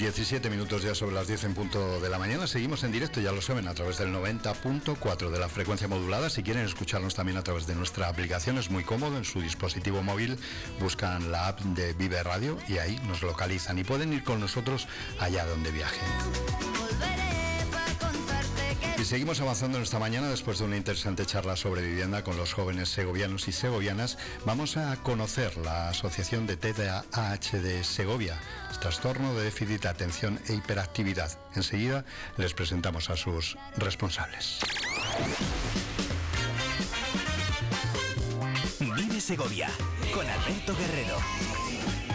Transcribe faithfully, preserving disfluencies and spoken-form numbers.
diecisiete minutos ya sobre las diez en punto de la mañana. Seguimos en directo, ya lo saben, a través del noventa punto cuatro de la frecuencia modulada. Si quieren escucharnos también a través de nuestra aplicación, es muy cómodo. En su dispositivo móvil buscan la app de Vive Radio y ahí nos localizan y pueden ir con nosotros allá donde viajen. Y seguimos avanzando en esta mañana después de una interesante charla sobre vivienda con los jóvenes segovianos y segovianas. Vamos a conocer la Asociación de T D A H de Segovia, trastorno de déficit de atención e hiperactividad. Enseguida les presentamos a sus responsables. Vive Segovia con Alberto Guerrero.